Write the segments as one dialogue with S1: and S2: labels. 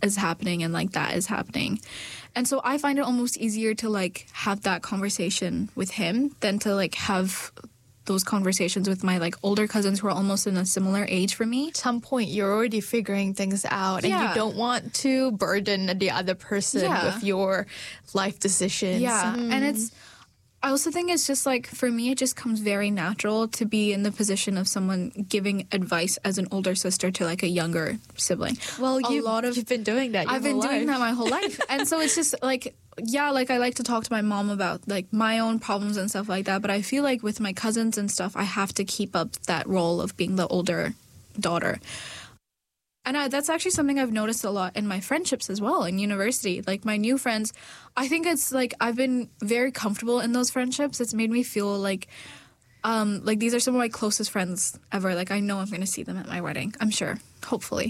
S1: is happening and like that is happening. And so I find it almost easier to like have that conversation with him than to like have those conversations with my like older cousins who are almost in a similar age for me.
S2: At some point you're already figuring things out and you don't want to burden the other person with your life decisions.
S1: And I also think it's just like, for me, it just comes very natural to be in the position of someone giving advice as an older sister to like a younger sibling.
S2: Well, you've been doing that.
S1: I've been doing that my whole life. And so it's just like, like I like to talk to my mom about like my own problems and stuff like that. But I feel like with my cousins and stuff, I have to keep up that role of being the older daughter. And that's actually something I've noticed a lot in my friendships as well in university. Like my new friends, I think it's like I've been very comfortable in those friendships. It's made me feel like these are some of my closest friends ever. Like I know I'm going to see them at my wedding. I'm sure, hopefully.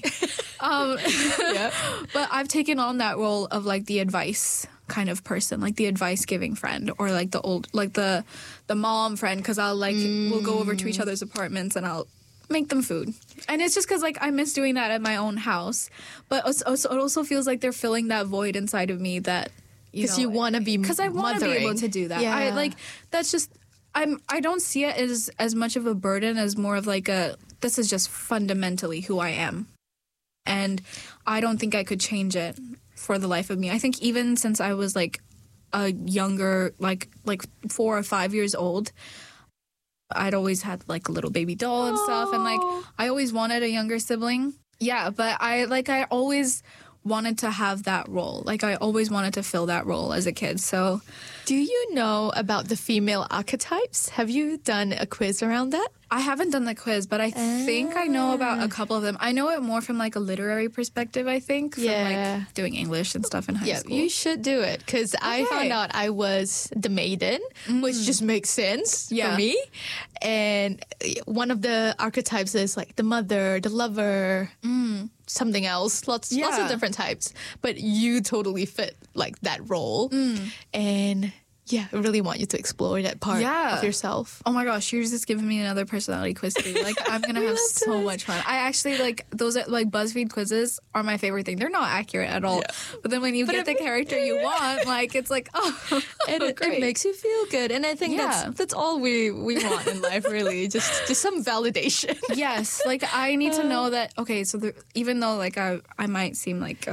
S1: But I've taken on that role of like the advice kind of person, like the advice giving friend, or like the mom friend, because I'll like we'll go over to each other's apartments and I'll make them food. And it's just because like I miss doing that at my own house, but it also feels like they're filling that void inside of me that
S2: because you want to be
S1: because I want to be able to do that. I like that's just I don't see it as much of a burden as more of like this is just fundamentally who I am, and I don't think I could change it for the life of me. I think even since I was like a younger like 4 or 5 years old, I'd always had like a little baby doll and stuff, and like I always wanted a younger sibling. Yeah, but I always wanted to have that role. Like I always wanted to fill that role as a kid. So,
S2: do you know about the female archetypes? Have you done a quiz around that?
S1: I haven't done the quiz, but I think I know about a couple of them. I know it more from like a literary perspective, I think, from like doing English and stuff in high school.
S2: Yeah, you should do it, because I found out I was the maiden, which just makes sense for me. And one of the archetypes is like the mother, the lover, something else, lots of different types. But you totally fit like that role. And yeah, I really want you to explore that part of yourself.
S1: Oh my gosh, you're just giving me another personality quiz to do. Like, I'm going to have so much fun. I actually, like, those are, like, BuzzFeed quizzes are my favorite thing. They're not accurate at all. Yeah. But then when you get the character you want, like, it's like,
S2: it makes you feel good. And I think that's all we want in life, really. Just some validation.
S1: Yes. Like, I need to know that, okay, so even though, like, I might seem like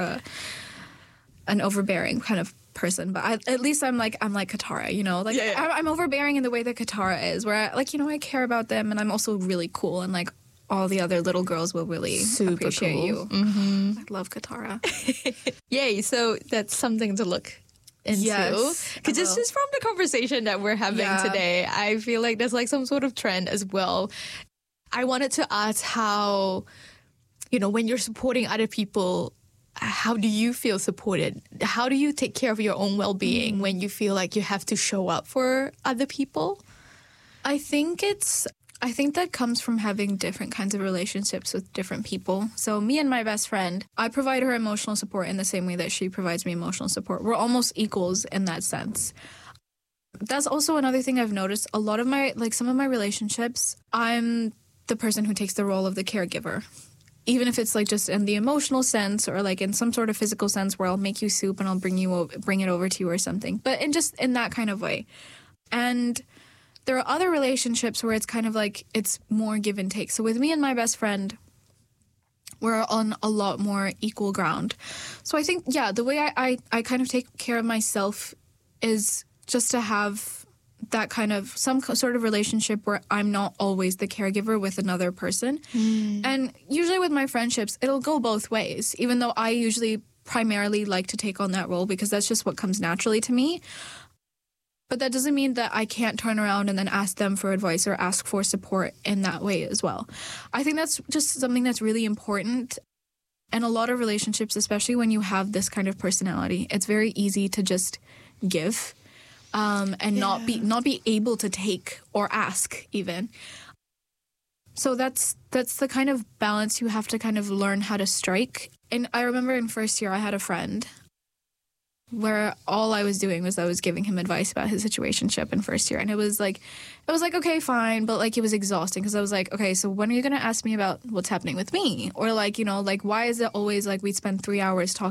S1: an overbearing kind of person, but at least I'm like Katara, you know, like I'm overbearing in the way that Katara is, where I care about them, and I'm also really cool, and like all the other little girls will really appreciate you. I love Katara.
S2: Yay! So that's something to look into, because it's just from the conversation that we're having today. I feel like there's like some sort of trend as well. I wanted to ask how, you know, when you're supporting other people, how do you feel supported? How do you take care of your own well-being when you feel like you have to show up for other people?
S1: I think that comes from having different kinds of relationships with different people. So me and my best friend, I provide her emotional support in the same way that she provides me emotional support. We're almost equals in that sense. That's also another thing I've noticed. A lot of some of my relationships, I'm the person who takes the role of the caregiver. Even if it's like just in the emotional sense or like in some sort of physical sense where I'll make you soup and I'll bring it over to you or something. But in that kind of way. And there are other relationships where it's kind of like it's more give and take. So with me and my best friend, we're on a lot more equal ground. So I think, the way I kind of take care of myself is just to have that kind of some sort of relationship where I'm not always the caregiver with another person. And usually with my friendships, it'll go both ways, even though I usually primarily like to take on that role because that's just what comes naturally to me. But that doesn't mean that I can't turn around and then ask them for advice or ask for support in that way as well. I think that's just something that's really important. And a lot of relationships, especially when you have this kind of personality, it's very easy to just give. And not be able to take or ask even. So that's the kind of balance you have to kind of learn how to strike. And I remember in first year I had a friend where all I was doing was I was giving him advice about his situationship in first year, and it was like okay, fine, but like it was exhausting because I was like, okay, so when are you gonna ask me about what's happening with me, or like, you know, like why is it always like we spend 3 hours talking